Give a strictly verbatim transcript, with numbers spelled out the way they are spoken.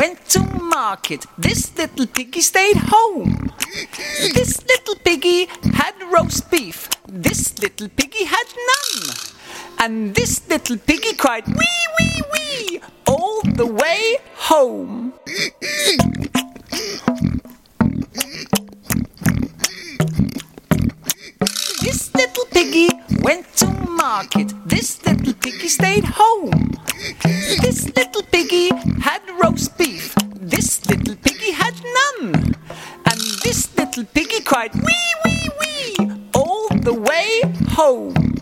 went to market. This little piggy stayed home. This little piggy had roast beef. This little piggy had none. And this little piggy cried wee, wee, wee all the way home. This little piggy went to market. This little piggy stayed home. This little piggy